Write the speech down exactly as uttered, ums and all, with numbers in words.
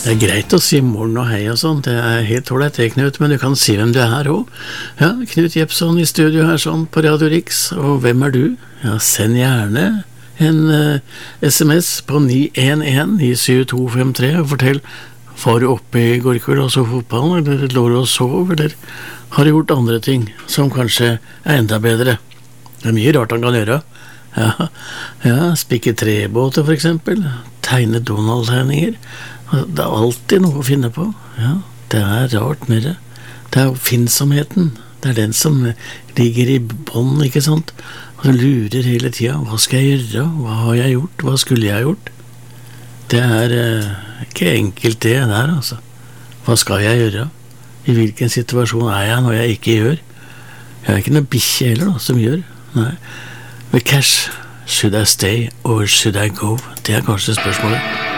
Det er greit å si morgen og hei og sånn, det er helt hårdt det, Knut, men du kan si hvem du er her også. Ja, Knut Jepson i studio her sånn på Radio Rix, og hvem er du? Ja, send gjerne en uh, sms på ni en en ni syv to fem tre og fortell, var du oppe i går kveld og så fotballen, eller lå du og sov, eller har du gjort andre ting som kanskje er enda bedre? Det er mye rart han kan gjøre. Ja, ja spikke trebåter for eksempel, tegne Donald-tegninger. Det er alltid noe å finne på. Ja, det er rart med det. Det er oppfinnsomheten. Det er den som ligger i bånd, ikke sant? Og du lurer hele tiden. Hva skal jeg gjøre? Hva har jeg gjort? Hva skulle jeg gjort? Det er eh, ikke enkelt det der, altså. Hva skal jeg gjøre? I hvilken situasjon er jeg når jeg ikke gjør? Jeg er ikke noe bikkje heller da, som gjør. Nei. Med cash, should I stay or should I go? Det er kanskje spørsmålet.